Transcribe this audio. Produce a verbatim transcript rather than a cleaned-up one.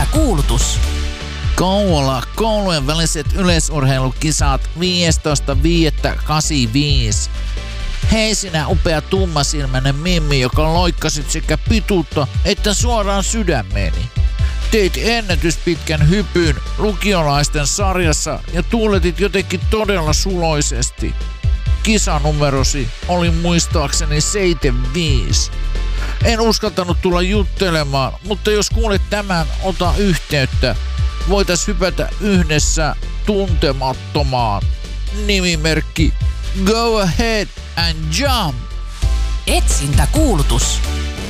Etsintäkuulutus. Kouvola koulujen väliset yleisurheilukisat viidestoista viidettä kahdeksankymmentäviisi. Hei sinä upea tummasilmäinen mimmi, joka loikkasit sekä pituutta että suoraan sydämeeni. Teit ennätyspitkän hypyn lukiolaisten sarjassa ja tuuletit jotenkin todella suloisesti. Kisanumerosi oli muistaakseni seitsemänkymmentäviisi. En uskaltanut tulla juttelemaan, mutta jos kuulet tämän, ota yhteyttä. Voitais hypätä yhdessä tuntemattomaan. Nimimerkki Go ahead and jump. Etsintäkuulutus.